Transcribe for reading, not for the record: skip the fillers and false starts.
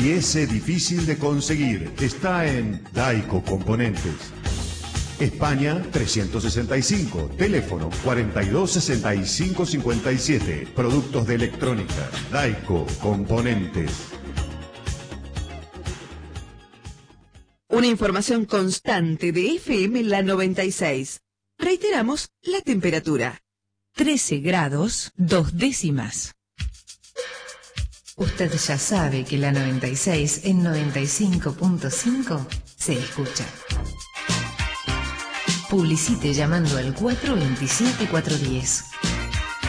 y ese difícil de conseguir está en Daico Componentes. España 365, teléfono 426557, productos de electrónica, Daico Componentes. Una información constante de FM La 96. Reiteramos la temperatura. 13 grados, 2 décimas. Usted ya sabe que la 96 en 95.5 se escucha. Publicite llamando al 427-410.